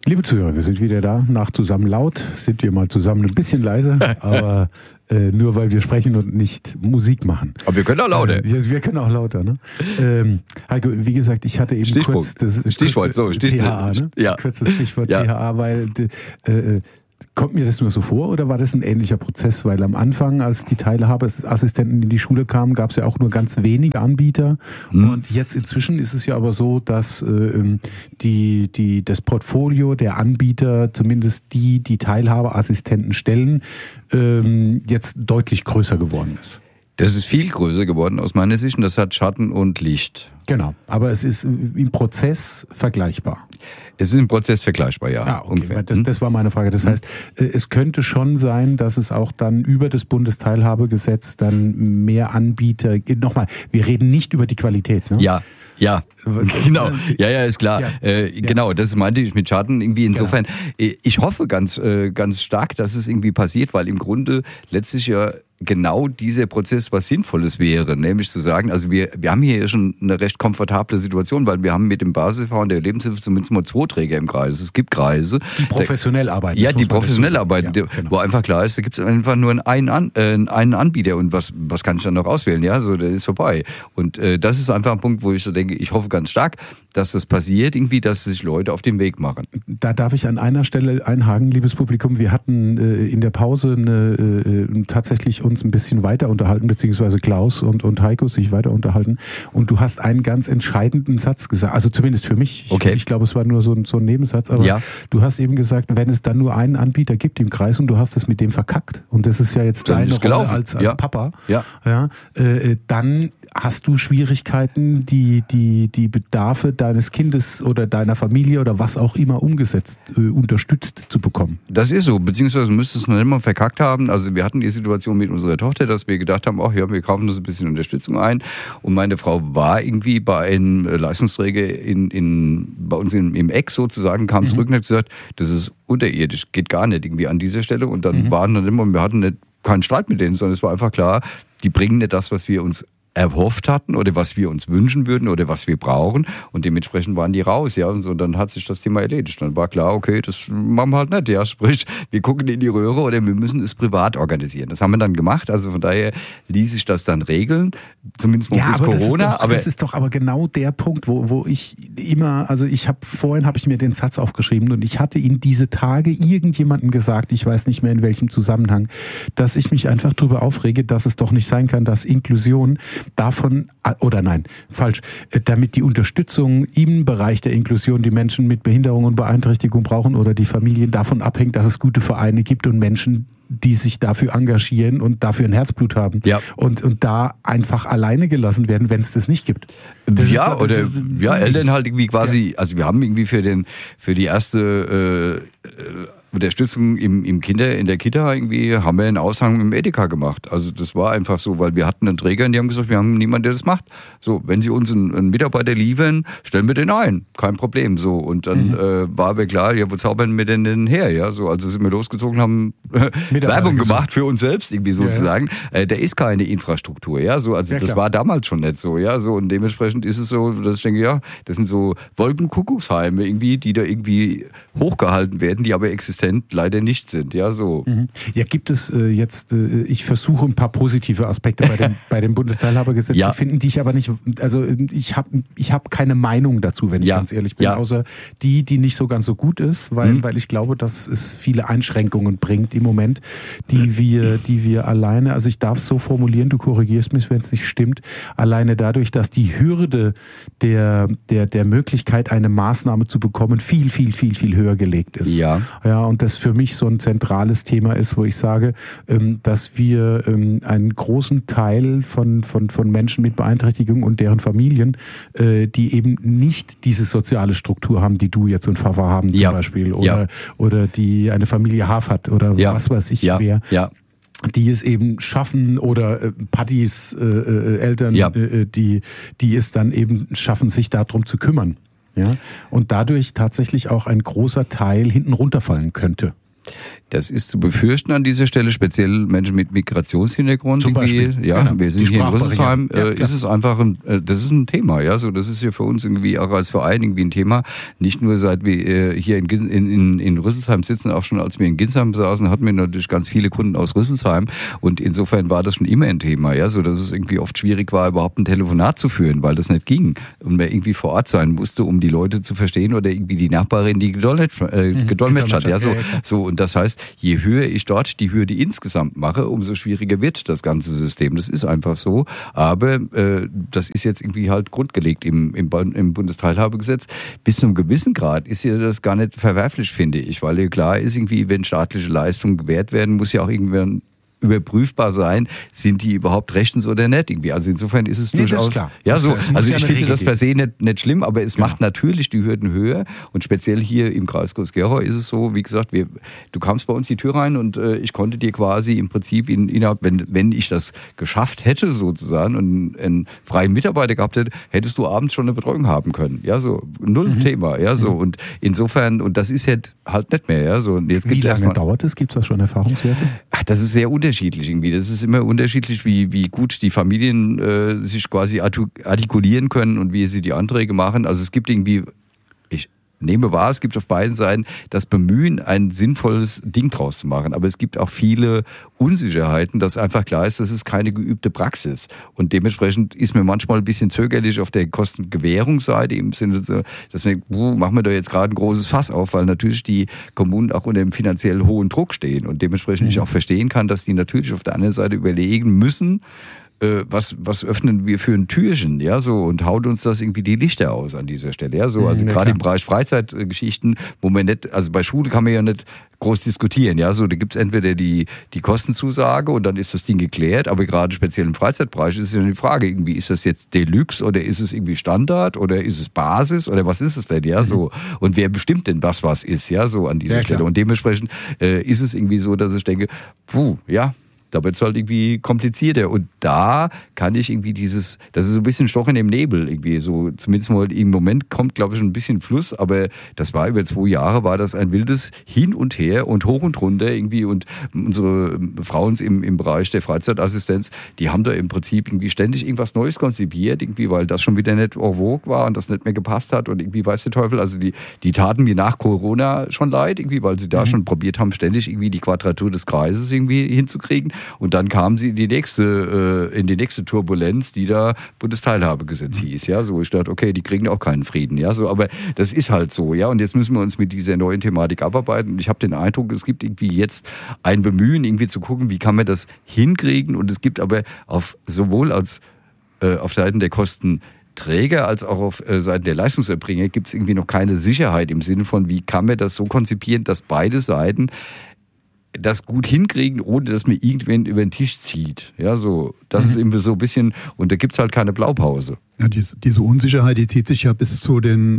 Liebe Zuhörer, wir sind wieder da. Nach zusammen laut sind wir mal zusammen ein bisschen leise, aber nur weil wir sprechen und nicht Musik machen. Aber wir können auch lauter. Wir können auch lauter. Ne? Heiko, wie gesagt, ich hatte eben kurz das Stichwort, THA, ne? Ja. Kurzes Stichwort THA, weil kommt mir das nur so vor oder war das ein ähnlicher Prozess? Weil am Anfang, als die Teilhabeassistenten in die Schule kamen, gab es ja auch nur ganz wenige Anbieter. Und jetzt inzwischen ist es ja aber so, dass das Portfolio der Anbieter, zumindest die Teilhabeassistenten stellen, jetzt deutlich größer geworden ist. Das ist viel größer geworden aus meiner Sicht und das hat Schatten und Licht. Genau, aber es ist im Prozess vergleichbar. Es ist im Prozess vergleichbar, ja. Ah, okay. Das war meine Frage. Das heißt, es könnte schon sein, dass es auch dann über das Bundesteilhabegesetz dann mehr Anbieter, nochmal, wir reden nicht über die Qualität, ne? Ja, genau. Ja, ist klar. Genau, das meinte ich mit Schatten irgendwie. Insofern, ich hoffe ganz stark, dass es irgendwie passiert, weil im Grunde letztlich ja genau dieser Prozess was Sinnvolles wäre, nämlich zu sagen, also wir haben hier schon eine recht komfortable Situation, weil wir haben mit dem Basis-TV und der Lebenshilfe zumindest mal 2 Träger im Kreis. Es gibt Kreise. Die professionell arbeiten. Ja, die professionell arbeiten, wo einfach klar ist, da gibt es einfach nur einen Anbieter und was kann ich dann noch auswählen? Ja, so, der ist vorbei. Und das ist einfach ein Punkt, wo ich so denke, ich hoffe ganz stark, dass das passiert, irgendwie, dass sich Leute auf den Weg machen. Da darf ich an einer Stelle einhaken, liebes Publikum. Wir hatten in der Pause tatsächlich uns ein bisschen weiter unterhalten, beziehungsweise Klaus und Heiko sich weiter unterhalten. Und du hast einen ganz entscheidenden Satz gesagt, also zumindest für mich. Okay. Ich glaube, es war nur so ein Nebensatz, aber du hast eben gesagt, wenn es dann nur einen Anbieter gibt im Kreis und du hast es mit dem verkackt, und das ist ja jetzt deine Rolle als Papa, dann hast du Schwierigkeiten, die Bedarfe deines Kindes oder deiner Familie oder was auch immer unterstützt zu bekommen. Das ist so, beziehungsweise müsste es noch nicht mal verkackt haben. Also wir hatten die Situation mit unserer Tochter, dass wir gedacht haben, wir kaufen uns ein bisschen Unterstützung ein. Und meine Frau war irgendwie bei einem Leistungsträger bei uns im Eck sozusagen, kam zurück und hat gesagt, das ist unterirdisch, geht gar nicht irgendwie an dieser Stelle. Und dann waren dann immer, wir hatten keinen Streit mit denen, sondern es war einfach klar, die bringen nicht das, was wir uns erhofft hatten oder was wir uns wünschen würden oder was wir brauchen, und dementsprechend waren die raus, ja, und so, dann hat sich das Thema erledigt. Dann war klar, okay, das machen wir halt nicht, ja, sprich, wir gucken in die Röhre oder wir müssen es privat organisieren. Das haben wir dann gemacht, also von daher ließ sich das dann regeln, zumindest bis Corona. Das ist doch aber genau der Punkt, wo ich immer, also vorhin habe ich mir den Satz aufgeschrieben und ich hatte ihn diese Tage irgendjemandem gesagt, ich weiß nicht mehr in welchem Zusammenhang, dass ich mich einfach darüber aufrege, dass es doch nicht sein kann, dass Inklusion damit die Unterstützung im Bereich der Inklusion, die Menschen mit Behinderung und Beeinträchtigung brauchen oder die Familien, davon abhängt, dass es gute Vereine gibt und Menschen, die sich dafür engagieren und dafür ein Herzblut haben und da einfach alleine gelassen werden, wenn es das nicht gibt. Eltern halt irgendwie quasi, also wir haben irgendwie für die erste Unterstützung in der Kita irgendwie, haben wir einen Aushang im Edeka gemacht. Also das war einfach so, weil wir hatten einen Träger und die haben gesagt, wir haben niemanden, der das macht. So, wenn sie uns einen Mitarbeiter liefern, stellen wir den ein. Kein Problem. So, und dann war aber klar, wo zaubern wir denn her? Ja, so, also sind wir losgezogen, haben Werbung gemacht für uns selbst irgendwie sozusagen. Da ist keine Infrastruktur, ja, so, also das war damals schon nicht so, ja, so, und dementsprechend ist es so, dass ich denke, das sind so Wolkenkuckucksheime irgendwie, die da irgendwie hochgehalten werden, die aber existieren leider nicht sind, ja, so. Ja, gibt es jetzt, ich versuche ein paar positive Aspekte bei dem Bundesteilhabegesetz zu finden, die ich aber nicht, also ich hab keine Meinung dazu, wenn ich ganz ehrlich bin, außer die nicht so ganz so gut ist, weil ich glaube, dass es viele Einschränkungen bringt im Moment, die wir alleine, also ich darf es so formulieren, du korrigierst mich, wenn es nicht stimmt, alleine dadurch, dass die Hürde der Möglichkeit, eine Maßnahme zu bekommen, viel, viel, viel, viel höher gelegt ist. Ja, und das für mich so ein zentrales Thema ist, wo ich sage, dass wir einen großen Teil von Menschen mit Beeinträchtigung und deren Familien, die eben nicht diese soziale Struktur haben, die du jetzt und Pfaffer haben zum Beispiel, oder die eine Familie Haaf hat oder was weiß ich wer. Die es eben schaffen oder Pattys Eltern, die es dann eben schaffen, sich darum zu kümmern. Ja? Und dadurch tatsächlich auch ein großer Teil hinten runterfallen könnte. Das ist zu befürchten an dieser Stelle, speziell Menschen mit Migrationshintergrund. Zum Beispiel. Ja, genau. Wir sind hier in Rüsselsheim, ist es einfach das ist ein Thema, ja, so, das ist ja für uns irgendwie auch als Verein irgendwie ein Thema. Nicht nur seit wir hier in Rüsselsheim sitzen, auch schon als wir in Ginsheim saßen, hatten wir natürlich ganz viele Kunden aus Rüsselsheim und insofern war das schon immer ein Thema, ja, so, dass es irgendwie oft schwierig war, überhaupt ein Telefonat zu führen, weil das nicht ging und man irgendwie vor Ort sein musste, um die Leute zu verstehen oder irgendwie die Nachbarin, die gedolmetscht hat, ja, so, und das heißt, je höher ich dort die Hürde insgesamt mache, umso schwieriger wird das ganze System. Das ist einfach so. Aber das ist jetzt irgendwie halt grundgelegt im Bundesteilhabegesetz. Bis zu einem gewissen Grad ist ja das gar nicht verwerflich, finde ich. Weil ja klar ist, irgendwie, wenn staatliche Leistungen gewährt werden, muss ja auch irgendwann überprüfbar sein, sind die überhaupt rechtens oder nicht irgendwie. Also insofern ist es durchaus... Ist klar. Ja, so, also ich finde das per se nicht schlimm, aber es macht natürlich die Hürden höher und speziell hier im Kreis Groß-Gerau ist es so, wie gesagt, du kamst bei uns die Tür rein und ich konnte dir quasi im Prinzip innerhalb, wenn ich das geschafft hätte sozusagen und einen freien Mitarbeiter gehabt hätte, hättest du abends schon eine Betreuung haben können. Ja, so, null Thema. Ja, so, und insofern, und das ist jetzt halt nicht mehr. Ja, so, und jetzt wie lange dauert es? Gibt es da schon Erfahrungswerte? Ach, das ist sehr unterschiedlich irgendwie. Das ist immer unterschiedlich, wie gut die Familien sich quasi artikulieren können und wie sie die Anträge machen. Also es gibt irgendwie, ich nehme wahr, es gibt auf beiden Seiten das Bemühen, ein sinnvolles Ding draus zu machen. Aber es gibt auch viele Unsicherheiten, dass einfach klar ist, das ist keine geübte Praxis. Und dementsprechend ist mir manchmal ein bisschen zögerlich auf der Kostengewährungsseite im Sinne, dass wir, machen wir da jetzt gerade ein großes Fass auf, weil natürlich die Kommunen auch unter einem finanziell hohen Druck stehen. Und dementsprechend ich auch verstehen kann, dass die natürlich auf der anderen Seite überlegen müssen, was öffnen wir für ein Türchen, ja, so, und haut uns das irgendwie die Lichter aus an dieser Stelle, ja, so, also gerade im Bereich Freizeitgeschichten, wo man nicht, also bei Schule kann man ja nicht groß diskutieren, ja, so, da gibt's entweder die Kostenzusage und dann ist das Ding geklärt, aber gerade speziell im Freizeitbereich ist ja die Frage, irgendwie, ist das jetzt Deluxe oder ist es irgendwie Standard oder ist es Basis oder was ist es denn, ja, so, und wer bestimmt denn was ist, ja, so an dieser Stelle, und dementsprechend ist es irgendwie so, dass ich denke, ja, da wird es halt irgendwie komplizierter. Und da kann ich irgendwie das ist so ein bisschen Stochen im Nebel irgendwie. So, zumindest mal im Moment kommt, glaube ich, ein bisschen Fluss, aber das war über 2 Jahre, war das ein wildes Hin und Her und hoch und runter irgendwie. Und unsere Frauen im Bereich der Freizeitassistenz, die haben da im Prinzip irgendwie ständig irgendwas Neues konzipiert, irgendwie, weil das schon wieder nicht en vogue war und das nicht mehr gepasst hat und irgendwie weiß der Teufel. Also die taten mir nach Corona schon leid, irgendwie, weil sie da schon probiert haben, ständig irgendwie die Quadratur des Kreises irgendwie hinzukriegen. Und dann kamen sie in die nächste Turbulenz, die da Bundesteilhabegesetz hieß. Ja, so, ich dachte, okay, die kriegen auch keinen Frieden. Ja, so, aber das ist halt so. Ja, und jetzt müssen wir uns mit dieser neuen Thematik abarbeiten. Und ich habe den Eindruck, es gibt irgendwie jetzt ein Bemühen, irgendwie zu gucken, wie kann man das hinkriegen. Und es gibt aber sowohl auf Seiten der Kostenträger als auch auf Seiten der Leistungserbringer gibt es irgendwie noch keine Sicherheit im Sinne von, wie kann man das so konzipieren, dass beide Seiten das gut hinkriegen, ohne dass mir irgendwen über den Tisch zieht. Ja, so, das ist eben so ein bisschen, und da gibt es halt keine Blaupause. Ja, diese Unsicherheit, die zieht sich ja bis zu den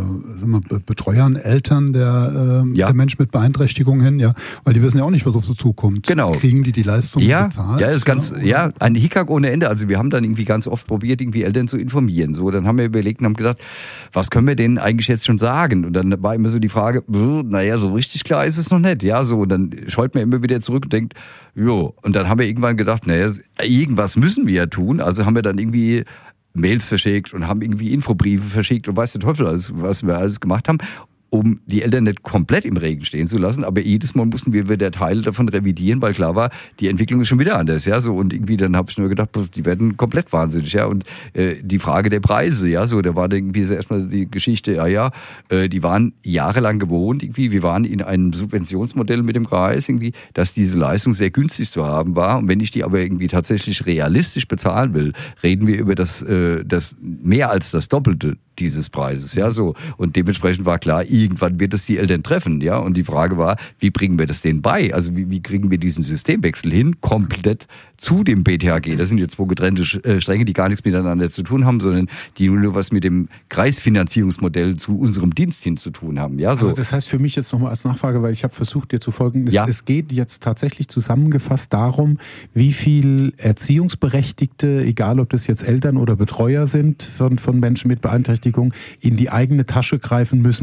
Betreuern, Eltern der Menschen mit Beeinträchtigungen hin, ja, weil die wissen ja auch nicht, was auf sie zukommt. Genau. Kriegen die Leistung bezahlt? Ja, ist ganz, ein Hickhack ohne Ende. Also wir haben dann irgendwie ganz oft probiert, irgendwie Eltern zu informieren. So, dann haben wir überlegt und haben gedacht, was können wir denen eigentlich jetzt schon sagen? Und dann war immer so die Frage, naja, so richtig klar ist es noch nicht. Ja, so, und dann scheut man immer wieder zurück und denkt, jo, und dann haben wir irgendwann gedacht, naja, irgendwas müssen wir ja tun. Also haben wir dann irgendwie Mails verschickt und haben irgendwie Infobriefe verschickt und weiß der Teufel alles, was wir alles gemacht haben, um die Eltern nicht komplett im Regen stehen zu lassen. Aber jedes Mal mussten wir wieder Teile davon revidieren, weil klar war, die Entwicklung ist schon wieder anders. Ja, so, und irgendwie dann habe ich nur gedacht, die werden komplett wahnsinnig. Ja, und die Frage der Preise, ja, so, da war dann irgendwie so erstmal die Geschichte, die waren jahrelang gewohnt, irgendwie, wir waren in einem Subventionsmodell mit dem Kreis, irgendwie, dass diese Leistung sehr günstig zu haben war. Und wenn ich die aber irgendwie tatsächlich realistisch bezahlen will, reden wir über das mehr als das Doppelte dieses Preises, ja, so. Und dementsprechend war klar, irgendwann wird es die Eltern treffen, ja. Und die Frage war, wie bringen wir das denen bei? Also wie kriegen wir diesen Systemwechsel hin, komplett zu dem BTHG? Das sind jetzt 2 getrennte Stränge, die gar nichts miteinander zu tun haben, sondern die nur was mit dem Kreisfinanzierungsmodell zu unserem Dienst hin zu tun haben, ja. So. Also das heißt für mich jetzt nochmal als Nachfrage, weil ich habe versucht, dir zu folgen, es geht jetzt tatsächlich zusammengefasst darum, wie viel Erziehungsberechtigte, egal ob das jetzt Eltern oder Betreuer sind von Menschen mit Beeinträchtigung, in die eigene Tasche greifen müssen, um eine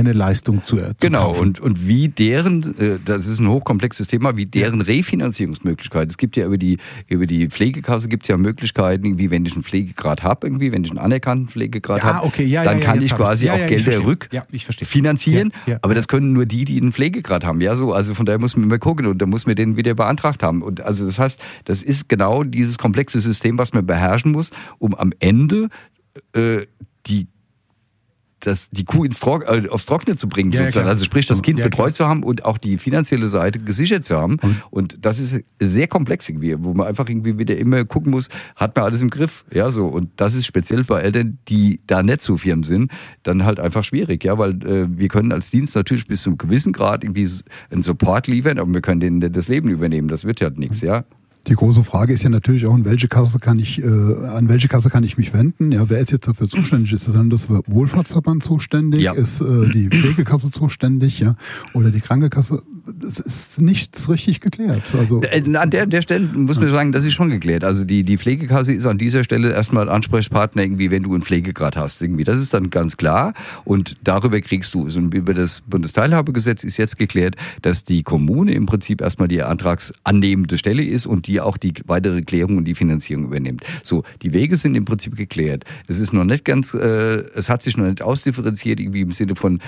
eine Leistung zu genau, kaufen. Und wie deren, das ist ein hochkomplexes Thema, wie deren Refinanzierungsmöglichkeiten. Es gibt ja über die Pflegekasse gibt es ja Möglichkeiten, irgendwie, wenn ich einen Pflegegrad habe, irgendwie, wenn ich einen anerkannten Pflegegrad habe, dann kann ich quasi auch Gelder rückfinanzieren. Aber das können nur die einen Pflegegrad haben. Ja, so, also von daher muss man mal gucken und da muss man den wieder beantragt haben. Und also das heißt, das ist genau dieses komplexe System, was man beherrschen muss, um am Ende die Kuh aufs Trockene zu bringen, sozusagen. Also sprich, das Kind betreut zu haben und auch die finanzielle Seite gesichert zu haben. Und das ist sehr komplex irgendwie, wo man einfach irgendwie wieder immer gucken muss, hat man alles im Griff? Ja, so. Und das ist speziell bei Eltern, die da nicht so firm sind, dann halt einfach schwierig, ja, weil wir können als Dienst natürlich bis zu einem gewissen Grad irgendwie einen Support liefern, aber wir können denen das Leben übernehmen. Das wird ja nichts, ja. Die große Frage ist ja natürlich auch, an welche Kasse kann ich mich wenden? Ja, wer ist jetzt dafür zuständig? Ist das Landeswohlfahrtsverband zuständig? Ja. Ist die Pflegekasse zuständig? Ja, oder die Krankenkasse? Es ist nichts richtig geklärt. Also an der Stelle muss man sagen, das ist schon geklärt. Also die Pflegekasse ist an dieser Stelle erstmal Ansprechpartner irgendwie, wenn du einen Pflegegrad hast. Irgendwie, das ist dann ganz klar. Und darüber kriegst du es. Und über das Bundesteilhabegesetz ist jetzt geklärt, dass die Kommune im Prinzip erstmal die antragsannehmende Stelle ist und die auch die weitere Klärung und die Finanzierung übernimmt. So, die Wege sind im Prinzip geklärt. Es ist noch nicht ganz, es hat sich noch nicht ausdifferenziert, irgendwie im Sinne von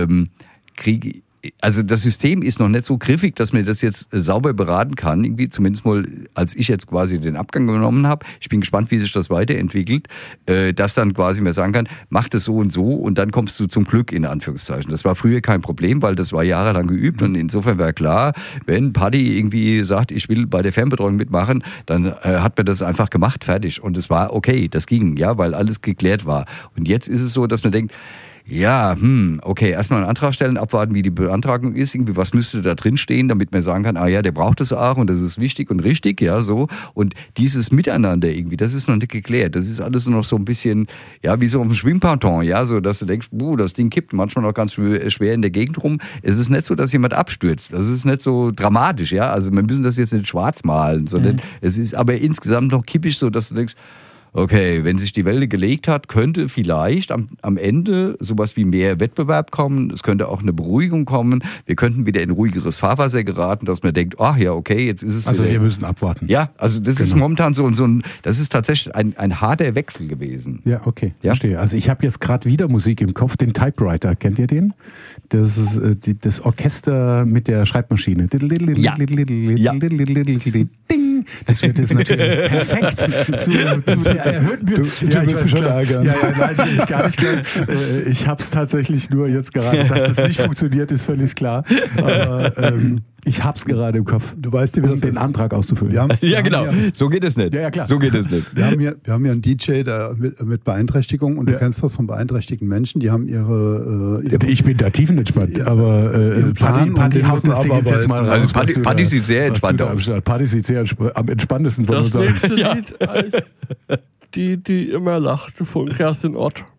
also das System ist noch nicht so griffig, dass man das jetzt sauber beraten kann, irgendwie, zumindest mal, als ich jetzt quasi den Abgang genommen habe. Ich bin gespannt, wie sich das weiterentwickelt, dass dann quasi man sagen kann, mach das so und dann kommst du zum Glück, in Anführungszeichen. Das war früher kein Problem, weil das war jahrelang geübt und insofern war klar, wenn Paddy irgendwie sagt, ich will bei der Fernbetreuung mitmachen, dann hat man das einfach gemacht, fertig. Und es war okay, das ging, ja, weil alles geklärt war. Und jetzt ist es so, dass man denkt, ja, okay, erstmal einen Antrag stellen, abwarten, wie die Beantragung ist, irgendwie, was müsste da drin stehen, damit man sagen kann, der braucht das auch und das ist wichtig und richtig, ja, so. Und dieses Miteinander irgendwie, das ist noch nicht geklärt. Das ist alles nur noch so ein bisschen, ja, wie so auf dem Schwimmponton, ja, so, dass du denkst, das Ding kippt manchmal noch ganz schwer in der Gegend rum. Es ist nicht so, dass jemand abstürzt. Das ist nicht so dramatisch, ja. Also, wir müssen das jetzt nicht schwarz malen, sondern es ist aber insgesamt noch kippisch so, dass du denkst, okay, wenn sich die Welle gelegt hat, könnte vielleicht am Ende sowas wie mehr Wettbewerb kommen. Es könnte auch eine Beruhigung kommen. Wir könnten wieder in ruhigeres Fahrwasser geraten, dass man denkt, okay, jetzt ist es also wieder. Wir müssen abwarten. Ja, also das ist momentan so ein, das ist tatsächlich ein harter Wechsel gewesen. Ja, okay, verstehe. Also ich habe jetzt gerade wieder Musik im Kopf, den Typewriter. Kennt ihr den? Das ist das Orchester mit der Schreibmaschine. Ja. Ding. Das wird jetzt natürlich perfekt zu der erhöhten Du wirst schon ärgern. Nein, gar nicht klar. Ich habe es tatsächlich nur jetzt gerade, dass das nicht funktioniert, ist völlig klar. Aber ich habe es gerade im Kopf, du weißt, wie um den Antrag auszufüllen. Genau. So geht es nicht. Ja, klar. So geht es nicht. Wir haben ja einen DJ mit Beeinträchtigung und du kennst das von beeinträchtigten Menschen, die haben ihre ich bin da tiefenentspannt, aber Paddy haut das Ding jetzt mal raus. Also Paddy sieht sehr entspannt aus. Paddy sieht sehr am entspanntesten von uns aus. Das nächste Lied heißt Die immer lachte von Kerstin Ott.